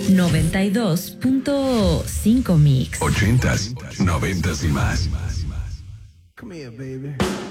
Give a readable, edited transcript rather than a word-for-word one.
92.5 Mix. 80s, 90s y más. Come here, baby.